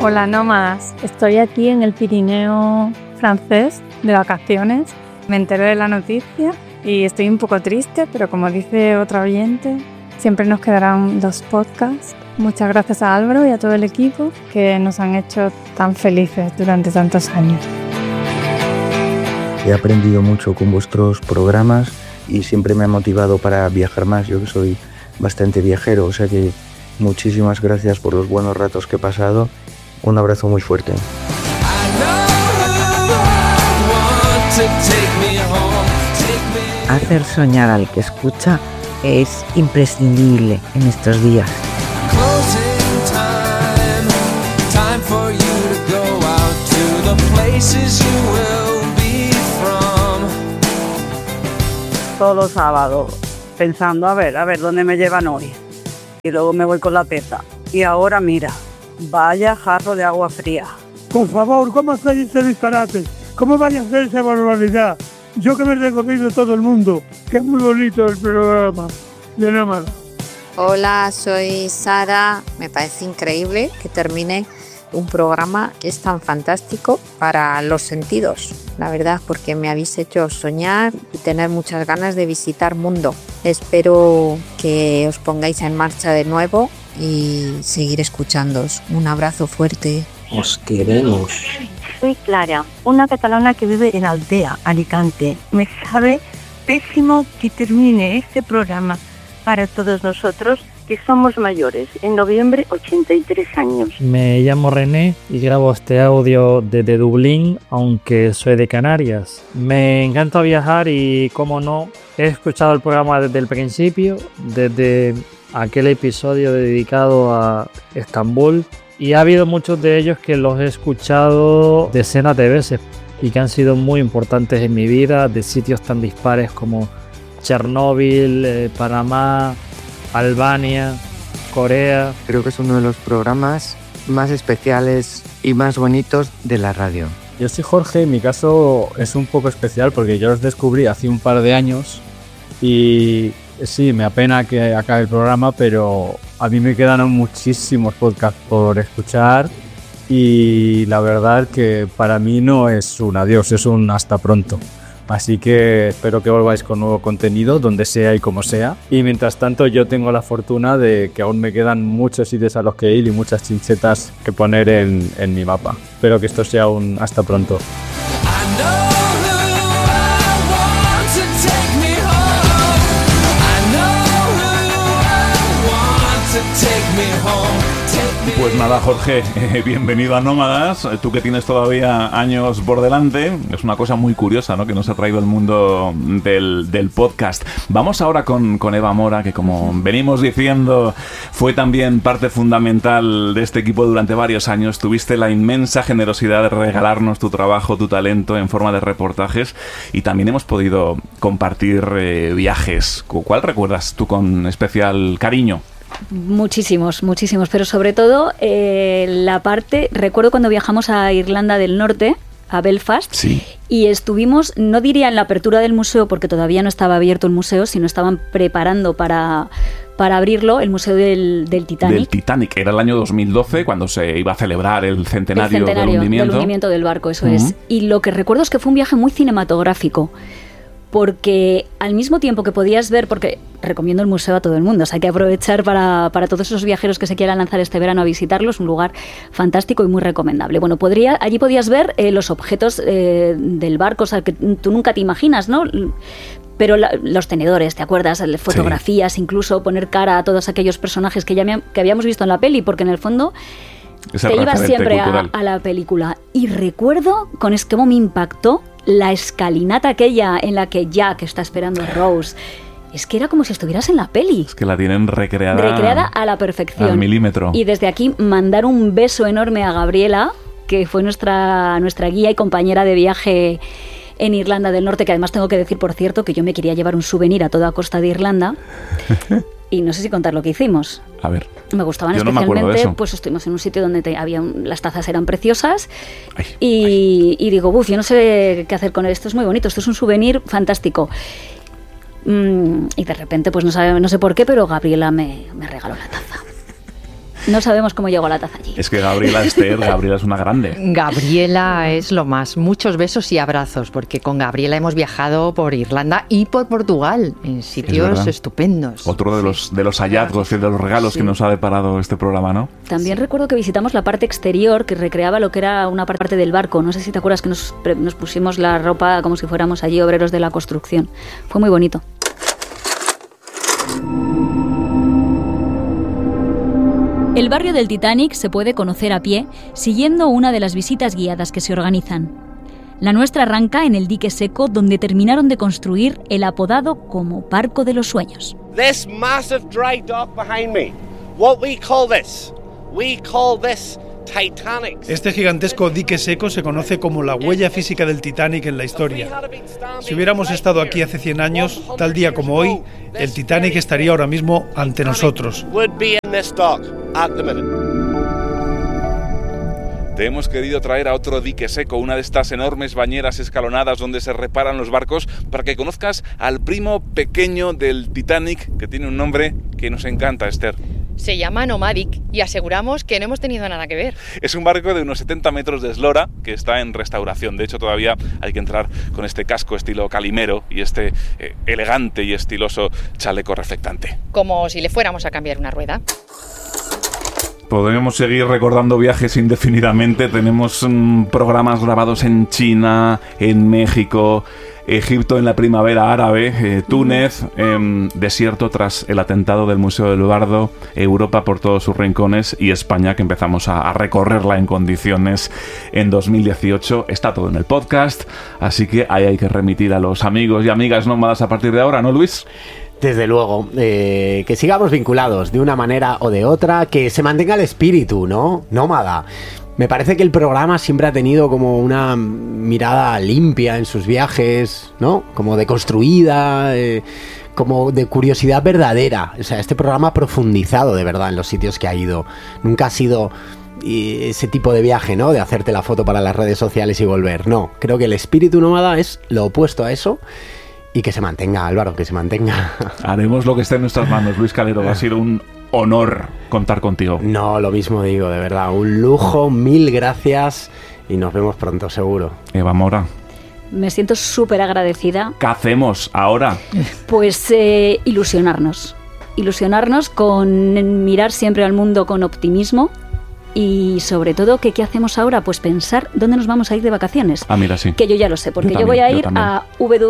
Hola nómadas, estoy aquí en el Pirineo francés de vacaciones. Me enteré de la noticia y estoy un poco triste, pero como dice otra oyente, siempre nos quedarán los podcasts. Muchas gracias a Álvaro y a todo el equipo que nos han hecho tan felices durante tantos años. He aprendido mucho con vuestros programas y siempre me ha motivado para viajar más. Yo que soy bastante viajero, o sea que muchísimas gracias por los buenos ratos que he pasado. Un abrazo muy fuerte. Hacer soñar al que escucha es imprescindible en estos días. Todos los sábados pensando a ver dónde me llevan hoy, y luego me voy con la peta y ahora mira, vaya jarro de agua fría. Por favor, ¿cómo hacéis ese disparate? ¿Cómo vais a hacer esa barbaridad? Yo que me recomiendo a todo el mundo, que es muy bonito el programa de Nómada. Hola, soy Sara. Me parece increíble que termine un programa que es tan fantástico para los sentidos, la verdad, porque me habéis hecho soñar y tener muchas ganas de visitar mundo. Espero que os pongáis en marcha de nuevo y seguir escuchándoos. Un abrazo fuerte. Os queremos. Soy Clara, una catalana que vive en Aldea, Alicante. Me sabe pésimo que termine este programa para todos nosotros que somos mayores. En noviembre, 83 años. Me llamo René y grabo este audio desde Dublín, aunque soy de Canarias. Me encanta viajar y, como no, he escuchado el programa desde el principio, desde aquel episodio dedicado a Estambul, y ha habido muchos de ellos que los he escuchado decenas de veces y que han sido muy importantes en mi vida, de sitios tan dispares como Chernóbil, Panamá, Albania, Corea. Creo que es uno de los programas más especiales y más bonitos de la radio. Yo soy Jorge, en mi caso es un poco especial porque yo los descubrí hace un par de años y sí, me apena que acabe el programa, pero a mí me quedan muchísimos podcasts por escuchar y la verdad que para mí no es un adiós, es un hasta pronto. Así que espero que volváis con nuevo contenido, donde sea y como sea. Y mientras tanto yo tengo la fortuna de que aún me quedan muchos sitios a los que ir y muchas chinchetas que poner en mi mapa. Espero que esto sea un hasta pronto. Pues nada, Jorge, bienvenido a Nómadas. Tú que tienes todavía años por delante, es una cosa muy curiosa, ¿no?, que nos ha traído el mundo del podcast. Vamos ahora con Eva Mora, que como venimos diciendo, fue también parte fundamental de este equipo durante varios años. Tuviste la inmensa generosidad de regalarnos tu trabajo, tu talento en forma de reportajes, y también hemos podido compartir viajes. ¿Cuál recuerdas tú con especial cariño? Muchísimos, pero sobre todo la parte, recuerdo cuando viajamos a Irlanda del Norte, a Belfast, sí, y estuvimos, no diría en la apertura del museo porque todavía no estaba abierto el museo, sino estaban preparando para abrirlo, el museo del Titanic. Del Titanic, era el año 2012 cuando se iba a celebrar el centenario del hundimiento del barco, eso es. Y lo que recuerdo es que fue un viaje muy cinematográfico, porque al mismo tiempo que podías ver, porque recomiendo el museo a todo el mundo, o sea, hay que aprovechar para todos esos viajeros que se quieran lanzar este verano a visitarlo, es un lugar fantástico y muy recomendable. Bueno, allí podías ver los objetos del barco, o sea, que tú nunca te imaginas, ¿no? Pero los tenedores, ¿te acuerdas? Fotografías, sí, incluso poner cara a todos aquellos personajes que habíamos visto en la peli, porque en el fondo te ibas siempre a la película. Y recuerdo cómo me impactó la escalinata aquella en la que Jack está esperando a Rose. Es que era como si estuvieras en la peli. Es que la tienen recreada a la perfección. Al milímetro. Y desde aquí mandar un beso enorme a Gabriela, que fue nuestra guía y compañera de viaje en Irlanda del Norte, que además tengo que decir, por cierto, que yo me quería llevar un souvenir a toda costa de Irlanda. Y no sé si contar lo que hicimos. A ver. Me gustaban especialmente, pues estuvimos en un sitio donde las tazas eran preciosas. Y digo, yo no sé qué hacer con esto, es muy bonito, esto es un souvenir fantástico. Y de repente, pues no sé por qué, pero Gabriela me regaló la taza. No sabemos cómo llegó la taza allí. Es que Gabriela es una grande. Gabriela es lo más. Muchos besos y abrazos, porque con Gabriela hemos viajado por Irlanda y por Portugal, en sitios estupendos. Otro de los hallazgos y de los regalos que nos ha deparado este programa, ¿no? También recuerdo que visitamos la parte exterior que recreaba lo que era una parte del barco. No sé si te acuerdas que nos pusimos la ropa como si fuéramos allí obreros de la construcción. Fue muy bonito. El barrio del Titanic se puede conocer a pie siguiendo una de las visitas guiadas que se organizan. La nuestra arranca en el dique seco donde terminaron de construir el apodado como Barco de los Sueños. This massive dry dock behind me. What we call this? We call this Titanic. Este gigantesco dique seco se conoce como la huella física del Titanic en la historia. Si hubiéramos estado aquí hace 100 años, tal día como hoy, el Titanic estaría ahora mismo ante nosotros. Te hemos querido traer a otro dique seco, una de estas enormes bañeras escalonadas donde se reparan los barcos, para que conozcas al primo pequeño del Titanic, que tiene un nombre que nos encanta, Esther. Se llama Nomadic y aseguramos que no hemos tenido nada que ver. Es un barco de unos 70 metros de eslora que está en restauración. De hecho, todavía hay que entrar con este casco estilo calimero y este elegante y estiloso chaleco reflectante. Como si le fuéramos a cambiar una rueda. Podríamos seguir recordando viajes indefinidamente. Tenemos programas grabados en China, en México, Egipto en la primavera árabe, Túnez, desierto tras el atentado del Museo del Bardo, Europa por todos sus rincones y España, que empezamos a recorrerla en condiciones en 2018. Está todo en el podcast, así que ahí hay que remitir a los amigos y amigas nómadas a partir de ahora, ¿no, Luis? Desde luego, que sigamos vinculados de una manera o de otra, que se mantenga el espíritu, ¿no? Nómada. Me parece que el programa siempre ha tenido como una mirada limpia en sus viajes, ¿no? Como deconstruida, como de curiosidad verdadera. O sea, este programa ha profundizado de verdad en los sitios que ha ido. Nunca ha sido ese tipo de viaje, ¿no? De hacerte la foto para las redes sociales y volver. No, creo que el espíritu nómada es lo opuesto a eso. Y que se mantenga, Álvaro, que se mantenga. Haremos lo que esté en nuestras manos, Luis Calero. Ha sido un honor contar contigo. No, lo mismo digo, de verdad. Un lujo, 1000 gracias y nos vemos pronto, seguro. Eva Mora. Me siento súper agradecida. ¿Qué hacemos ahora? Pues ilusionarnos. Ilusionarnos con mirar siempre al mundo con optimismo. Y sobre todo, ¿qué hacemos ahora? Pues pensar dónde nos vamos a ir de vacaciones. Ah, mira, sí. Que yo ya lo sé, porque yo voy a ir a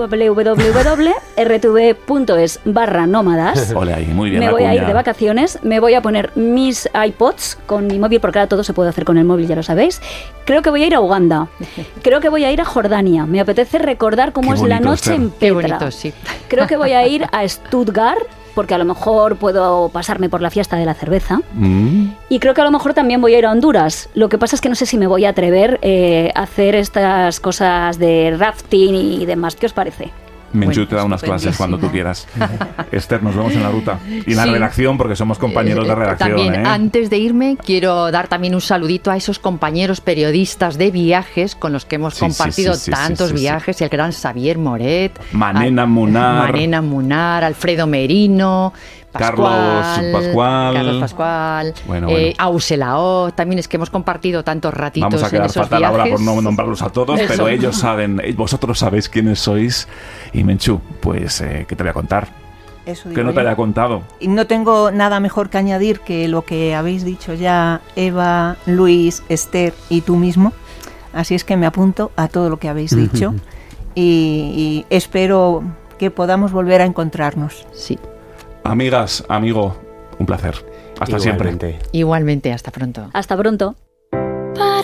www.rtv.es/nómadas. Ole ahí, muy bien. Me voy a ir de vacaciones, me voy a poner mis iPods con mi móvil, porque ahora todo se puede hacer con el móvil, ya lo sabéis. Creo que voy a ir a Uganda. Creo que voy a ir a Jordania. Me apetece recordar cómo es la noche en Petra. Qué bonito, sí. Creo que voy a ir a Stuttgart, porque a lo mejor puedo pasarme por la fiesta de la cerveza. Y creo que a lo mejor también voy a ir a Honduras. Lo que pasa es que no sé si me voy a atrever a hacer estas cosas de rafting y demás. ¿Qué os parece? Menchú te da unas clases cuando tú quieras. Esther, nos vemos en la ruta. Y en la redacción, porque somos compañeros de redacción. También, antes de irme, quiero dar también un saludito a esos compañeros periodistas de viajes con los que hemos compartido tantos viajes. El gran Xavier Moret. Manena Munar, Alfredo Merino. Carlos Pascual, bueno. Auselao, también es que hemos compartido tantos ratitos en esos viajes. Vamos a quedar fatal ahora por no nombrarlos a todos, pero ellos saben, vosotros sabéis quiénes sois. Y Menchú, pues, ¿qué te voy a contar? Eso que no te haya contado. Y no tengo nada mejor que añadir que lo que habéis dicho ya Eva, Luis, Esther y tú mismo. Así es que me apunto a todo lo que habéis dicho y espero que podamos volver a encontrarnos. Sí. Amigas, amigo, un placer. Hasta siempre. Igualmente, hasta pronto. Hasta pronto.